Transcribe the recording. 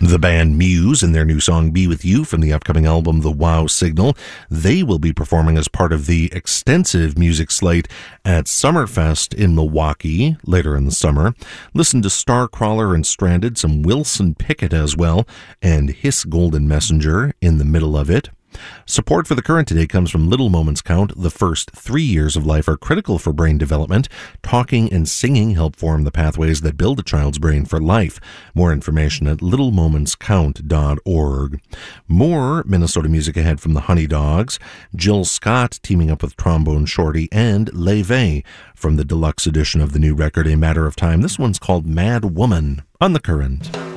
The band Muse and their new song Be With You from the upcoming album The Wow Signal. They will be performing as part of the extensive music slate at Summerfest in Milwaukee later in the summer. Listen to Starcrawler and Stranded, some Wilson Pickett as well, and His Golden Messenger in the middle of it. Support for The Current today comes from Little Moments Count. The first 3 years of life are critical for brain development. Talking and singing help form the pathways that build a child's brain for life. More information at littlemomentscount.org. More Minnesota music ahead from the Honey Dogs. Jill Scott teaming up with Trombone Shorty and Leve from the deluxe edition of the new record A Matter of Time. This one's called Mad Woman on The Current.